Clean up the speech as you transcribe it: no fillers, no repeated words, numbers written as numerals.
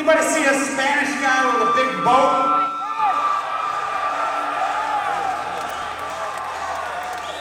Anybody see a Spanish guy with a big boat?